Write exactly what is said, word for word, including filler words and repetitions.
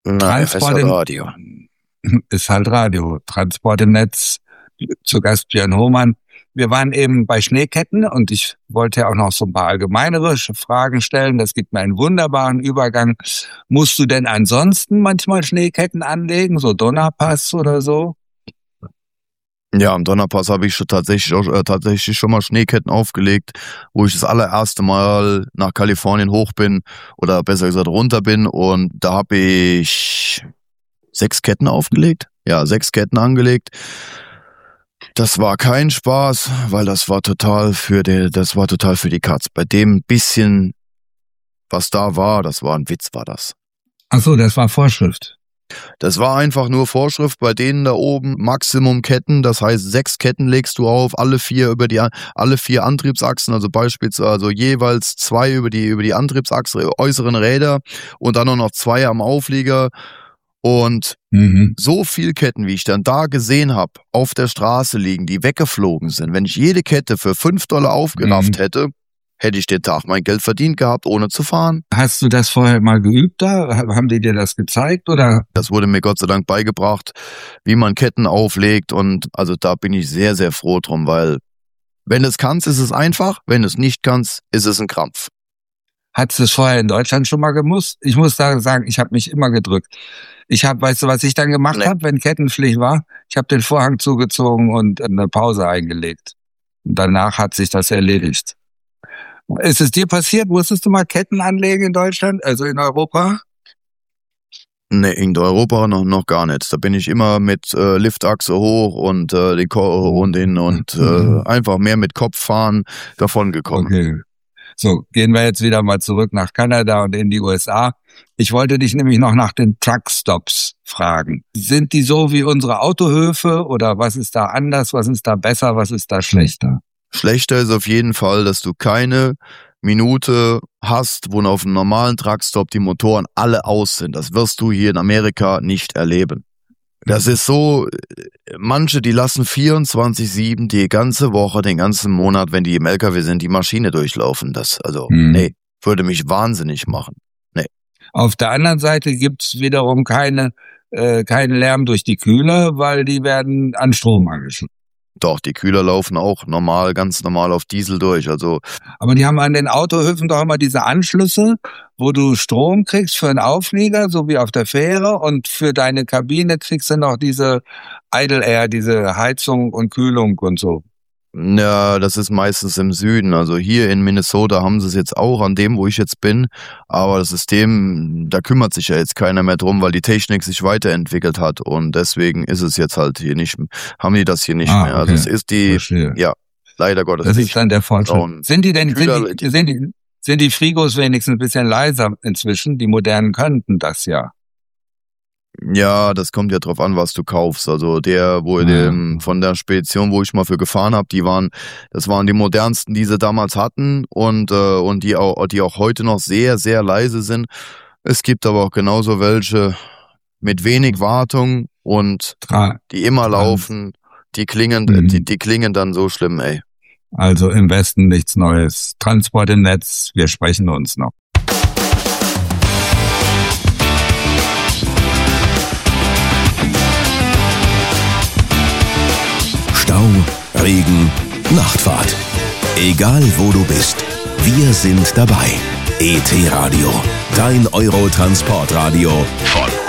Nein, ist halt Radio. Ist halt Radio. Transport im Netz, zu Gast Björn Hohmann. Wir waren eben bei Schneeketten und ich wollte ja auch noch so ein paar allgemeinere Fragen stellen. Das gibt mir einen wunderbaren Übergang. Musst du denn ansonsten manchmal Schneeketten anlegen, so Donnerpass oder so? Ja, am Donnerpass habe ich schon tatsächlich, auch, äh, tatsächlich schon mal Schneeketten aufgelegt, wo ich das allererste Mal nach Kalifornien hoch bin oder besser gesagt runter bin, und da habe ich sechs Ketten aufgelegt. Ja, sechs Ketten angelegt. Das war kein Spaß, weil das war total für die, das war total für die Katz. Bei dem bisschen, was da war, das war ein Witz, war das. Ach so, das war Vorschrift. Das war einfach nur Vorschrift bei denen da oben, Maximum Ketten, das heißt sechs Ketten legst du auf, alle vier über die, alle vier Antriebsachsen, also beispielsweise also jeweils zwei über die, über die Antriebsachse, äußeren Räder und dann auch noch zwei am Auflieger. Und mhm. so viel Ketten, wie ich dann da gesehen habe, auf der Straße liegen, die weggeflogen sind, wenn ich jede Kette für fünf Dollar aufgerafft mhm. hätte, hätte ich den Tag mein Geld verdient gehabt, ohne zu fahren. Hast du das vorher mal geübt da? Haben die dir das gezeigt, oder? Das wurde mir Gott sei Dank beigebracht, wie man Ketten auflegt, und also da bin ich sehr, sehr froh drum, weil wenn du es kannst, ist es einfach, wenn du es nicht kannst, ist es ein Krampf. Hattest du es vorher in Deutschland schon mal gemusst? Ich muss da sagen, ich habe mich immer gedrückt. Ich habe, weißt du, was ich dann gemacht nee. habe, wenn Kettenpflicht war? Ich habe den Vorhang zugezogen und eine Pause eingelegt. Und danach hat sich das erledigt. Ist es dir passiert? Musstest du mal Ketten anlegen in Deutschland, also in Europa? Nee, in Europa noch noch gar nicht. Da bin ich immer mit äh, Liftachse hoch und äh, die Ko- und in und äh, einfach mehr mit Kopf fahren davon gekommen. Okay. So, gehen wir jetzt wieder mal zurück nach Kanada und in die U S A. Ich wollte dich nämlich noch nach den Truckstops fragen. Sind die so wie unsere Autohöfe, oder was ist da anders, was ist da besser, was ist da schlechter? Schlechter ist auf jeden Fall, dass du keine Minute hast, wo auf einem normalen Truckstop die Motoren alle aus sind. Das wirst du hier in Amerika nicht erleben. Das ist so, manche, die lassen vierundzwanzig sieben die ganze Woche, den ganzen Monat, wenn die im L K W sind, die Maschine durchlaufen. Das, also, hm. nee, würde mich wahnsinnig machen. Nee. Auf der anderen Seite gibt's wiederum keine, äh, keinen Lärm durch die Kühler, weil die werden an Strom angeschlossen. Doch, die Kühler laufen auch normal, ganz normal auf Diesel durch, also. Aber die haben an den Autohöfen doch immer diese Anschlüsse, wo du Strom kriegst für einen Auflieger, so wie auf der Fähre, und für deine Kabine kriegst du noch diese Idle Air, diese Heizung und Kühlung und so. Ja, das ist meistens im Süden. Also hier in Minnesota haben sie es jetzt auch an dem, wo ich jetzt bin. Aber das System, da kümmert sich ja jetzt keiner mehr drum, weil die Technik sich weiterentwickelt hat. Und deswegen ist es jetzt halt hier nicht, haben die das hier nicht ah, mehr. Also okay. es ist die, Verstehe. ja, leider Gottes. Das ist dann der Fortschritt. Sind die denn, Kühler, sind die, sind die, sind die Frigos wenigstens ein bisschen leiser inzwischen? Die modernen könnten das ja. Ja, das kommt ja drauf an, was du kaufst. Also der, wo ja. dem, von der Spedition, wo ich mal für gefahren habe, die waren, das waren die modernsten, die sie damals hatten, und äh, und die auch, die auch heute noch sehr, sehr leise sind. Es gibt aber auch genauso welche mit wenig Wartung und Tra- die immer laufen. Die klingen, mhm. die, die klingen dann so schlimm, ey. Also im Westen nichts Neues. Transport im Netz, wir sprechen uns noch. Stau, Regen, Nachtfahrt. Egal wo du bist, wir sind dabei. E T Radio, dein Euro-Transportradio von